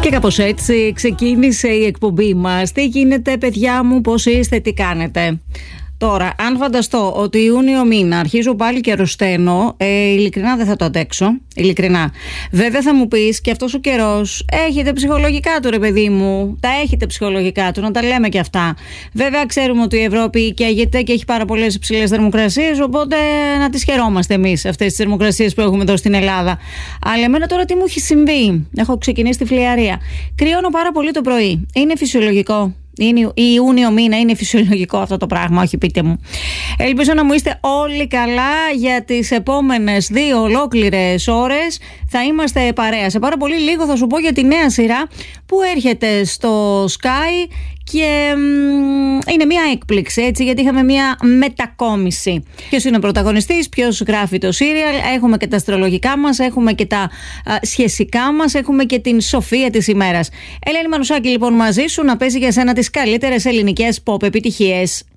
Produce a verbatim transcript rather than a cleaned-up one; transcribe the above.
Και κάπως έτσι ξεκίνησε η εκπομπή μας. Τι γίνεται, παιδιά μου, πώς είστε, τι κάνετε? Τώρα, αν φανταστώ ότι Ιούνιο μήνα αρχίζω πάλι και αρρωσταίνω, ε, ειλικρινά δεν θα το αντέξω. Ειλικρινά. Βέβαια θα μου πεις, και αυτός ο καιρός έχετε ψυχολογικά του, ρε παιδί μου. Τα έχετε ψυχολογικά του, να τα λέμε και αυτά. Βέβαια ξέρουμε ότι η Ευρώπη καίγεται και έχει πάρα πολλές υψηλές θερμοκρασίες, οπότε να τις χαιρόμαστε εμείς αυτές τις θερμοκρασίες που έχουμε εδώ στην Ελλάδα. Αλλά εμένα τώρα τι μου έχει συμβεί? Έχω ξεκινήσει τη φλιαρία. Κρυώνω πάρα πολύ το πρωί. Είναι φυσιολογικό? Είναι Ιούνιο μήνα, είναι φυσιολογικό αυτό το πράγμα? Όχι, πείτε μου. Ελπίζω να μου είστε όλοι καλά. Για τις επόμενες δύο ολόκληρες ώρες θα είμαστε παρέα. Σε πάρα πολύ λίγο θα σου πω για τη νέα σειρά που έρχεται στο Sky και μ, είναι μια έκπληξη, έτσι, γιατί είχαμε μια μετακόμιση. Ποιος είναι ο πρωταγωνιστής, ποιος γράφει το σύριαλ, έχουμε και τα αστρολογικά μας, έχουμε και τα α, σχεσικά μας, έχουμε και την σοφία της ημέρας. Ελένη Μανουσάκη λοιπόν μαζί σου να παίζει για σένα τις καλύτερες ελληνικές pop επιτυχίες.